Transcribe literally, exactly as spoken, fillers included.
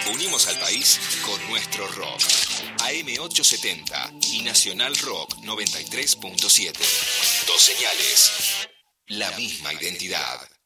Unimos al país con nuestro rock. A M ochocientos setenta y Nacional Rock noventa y tres punto siete. Dos señales, la misma identidad.